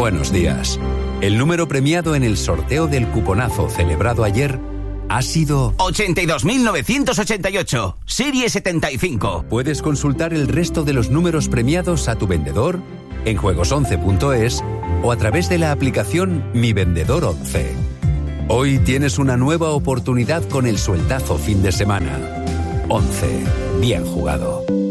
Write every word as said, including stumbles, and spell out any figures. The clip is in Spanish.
Buenos días. El número premiado en el sorteo del cuponazo celebrado ayer ha sido ochenta y dos mil novecientos ochenta y ocho, serie setenta y cinco. Puedes consultar el resto de los números premiados a tu vendedor en juegos once punto es o a través de la aplicación Mi Vendedor once. Hoy tienes una nueva oportunidad con el sueldazo fin de semana. once. Bien jugado.